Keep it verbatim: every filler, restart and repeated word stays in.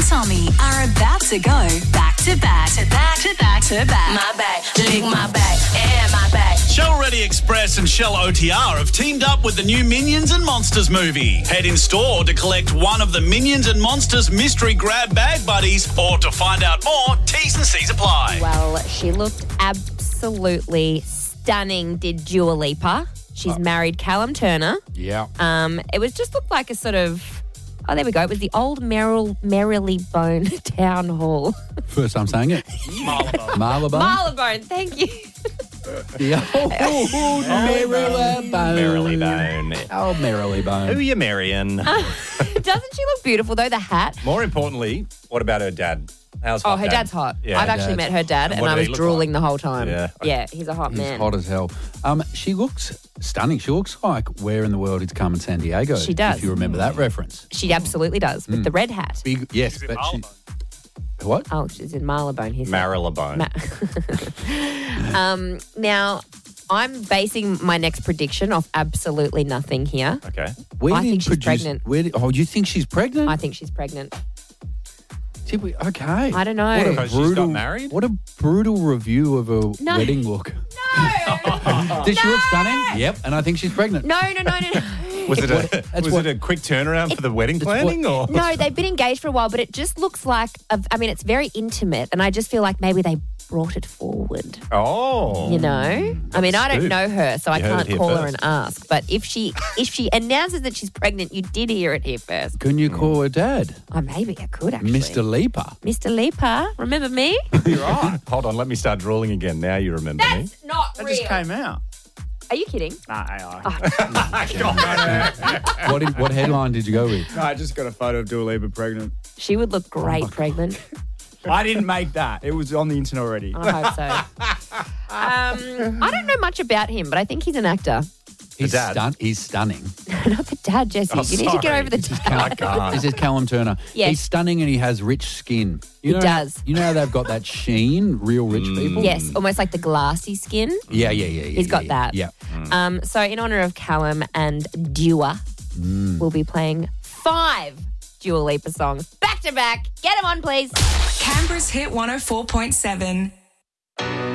and Tommy are about to go back to back to back to back to back. My back, lick my back, and my back. Shell Ready Express and Shell O T R have teamed up with the new Minions and Monsters movie. Head in store to collect one of the Minions and Monsters mystery grab bag buddies, or to find out more, T's and C's apply. Well, she looked absolutely stunning, did Dua Lipa. She's married Callum Turner. Yeah. Um, it was just looked like a sort of, oh, there we go. It was the old Merrill, Marylebone Town Hall. First time saying it. Marylebone. Marylebone. Marylebone, thank you. Yeah. Oh, Marylebone. Marylebone. Oh, Marylebone. Who are you marrying? Doesn't she look beautiful, though, the hat? More importantly, what about her dad? How's Oh, hot her dad? dad's hot. Yeah. I've actually Dad. met her dad, And and, what I did was he look drooling like? the whole time. Yeah. Yeah, he's a hot He's man. hot as hell. Um, she looks stunning. She looks like Where in the World is Carmen San Diego. She does. If you remember that reference. She absolutely does, with the red hat. Big, yes, but she... What? Oh, she's in Marylebone, he said. Marylebone. Ma- um, now, I'm basing my next prediction off absolutely nothing here. Okay. Where I did think she's produce- pregnant. Where did, oh, you think she's pregnant? I think she's pregnant. Did we, okay. I don't know. What a Because she's brutal, got married? What a brutal review of a No. wedding look. No! Did she look stunning? Yep, and I think she's pregnant. No, no, no, no, no. Was it a That's was what- it a quick turnaround for the wedding planning, or No, they've been engaged for a while, but it just looks like, a, I mean, it's very intimate, and I just feel like maybe they brought it forward, Oh, you know? I mean, I don't Scoop. know her, so I You heard it can't here call her first. and ask, but if she if she announces that she's pregnant, you did hear it here first. Can you call her dad? Oh, maybe I could, actually. Mister Leaper. Mister Leaper, remember me? You're right. Hold on, let me start drooling again. Now you remember me. That's not That real. just came out. Are you kidding? Nah, A I. What did, what headline did you go with? No, I just got a photo of Dua Lipa pregnant. She would look great pregnant. I didn't make that. It was on the internet already. I hope so. Um, I don't know much about him, but I think he's an actor. He's, dad. stun- he's stunning. Not the dad, Jesse. Oh, you need to get sorry. over the This is dad. Cal- This is Callum Turner. Yes. He's stunning and he has rich skin. You He know, does. You know how they've got that sheen, real rich people? Yes, almost like the glassy skin. Yeah, yeah, yeah. yeah He's got yeah, that. Yeah. Um, so in honour of Callum and Dua, we'll be playing five Dua Lipa songs back to back. Get them on, please. Canberra's Hit one oh four point seven.